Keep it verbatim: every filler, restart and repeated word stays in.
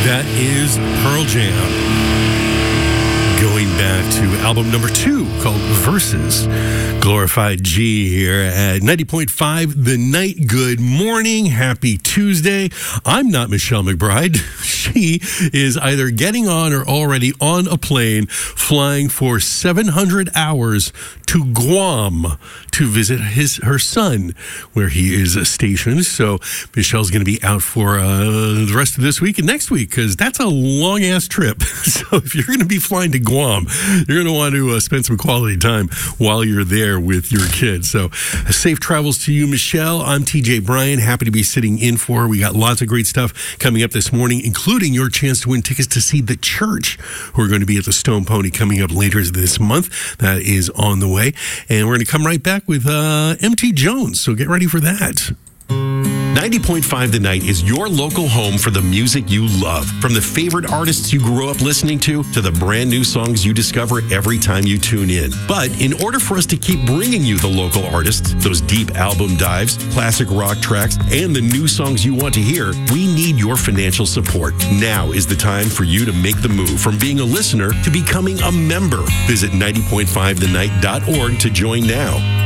That is Pearl Jam. Going back to album number two called Versus. Glorified G here at ninety point five The Night. Good morning. Happy Tuesday. I'm not Michelle McBride. She is either getting on or already on a plane flying for seven hundred hours to Guam to visit his her son where he is stationed. So Michelle's going to be out for uh, the rest of this week and next week because that's a long-ass trip. So if you're going to be flying to Guam, you're going to want to uh, spend some quality time while you're there with your kids. So uh, safe travels to you, Michelle. I'm T J Bryan. Happy to be sitting in for her. We got lots of great stuff coming up this morning, including your chance to win tickets to see The Church, who are going to be at the Stone Pony coming up later this month. That is on the way. And we're going to come right back with uh, M T Jones. So get ready for that. ninety point five The Night is your local home for the music you love. From the favorite artists you grew up listening to, to the brand new songs you discover every time you tune in. But in order for us to keep bringing you the local artists, those deep album dives, classic rock tracks, and the new songs you want to hear, we need your financial support. Now is the time for you to make the move from being a listener to becoming a member. Visit ninety point five the night dot org to join now.